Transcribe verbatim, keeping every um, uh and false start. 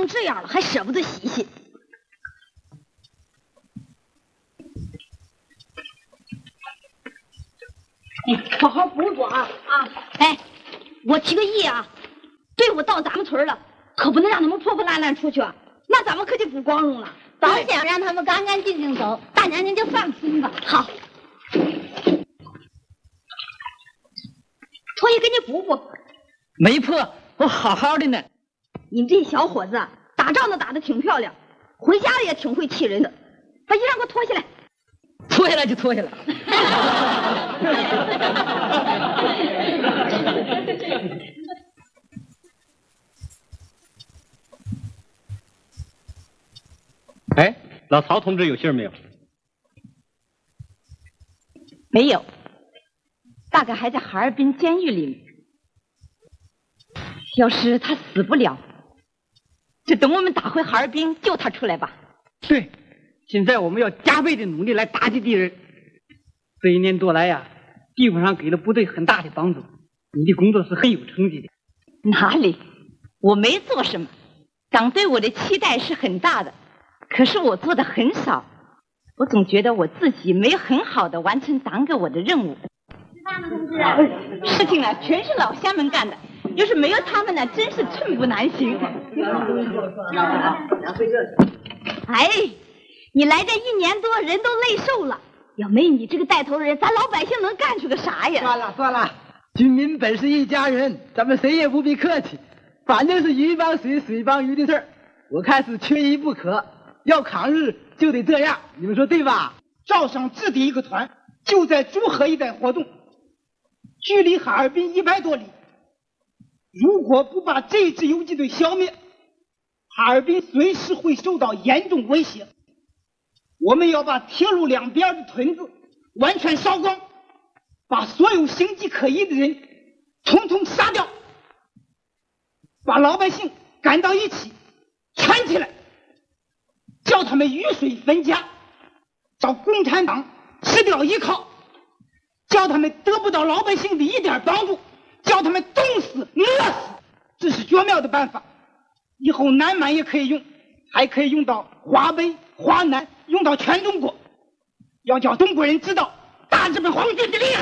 成这样了，还舍不得洗洗。哎，好好补补啊啊！哎，我提个议啊，队伍到咱们村了，可不能让他们破破烂烂出去啊，那咱们可就不光荣了。 早想让他们干干净净走，大娘您就放心吧。 好，脱衣给你补补。 没破，我好好的呢。 你们这些小伙子打仗都打得挺漂亮，回家也挺会气人的。把衣裳给我脱下来。 脱下来就脱下来。 哎，老曹同志有信没有？ 没有，大概还在哈尔滨监狱里面。要是他死不了，就等我们打回哈尔滨救他出来吧。 对，现在我们要加倍的努力来打击敌人。这一年多来呀，地方上给了部队很大的帮助，你的工作是很有成绩的。 哪里？我没做什么，党对我的期待是很大的，可是我做的很少。我总觉得我自己没有很好的完成党给我的任务。 吃饭了，同志。 事情呢，全是老乡们干的，要是没有他们呢，真是寸步难行。 哎，你来这一年多，人都累瘦了。要没你这个带头人，咱老百姓能干出个啥呀？ 算了算了，军民本是一家人，咱们谁也不必客气。反正是鱼帮水，水帮鱼的事儿，我看是缺一不可。要抗日就得这样，你们说对吧？ 赵省制定一个团，就在朱河一带活动，距离哈尔滨一百多里。如果不把这支游击队消灭，哈尔滨随时会受到严重威胁。我们要把铁路两边的屯子完全烧光，把所有形迹可疑的人统统杀掉，把老百姓赶到一起圈起来，叫他们鱼水分家，找共产党吃掉依靠，叫他们得不到老百姓的一点帮助，叫他们冻死饿死。这是绝妙的办法，以后南满也可以用，还可以用到华北、华南，用到全中国。要叫中国人知道大日本皇军的厉害。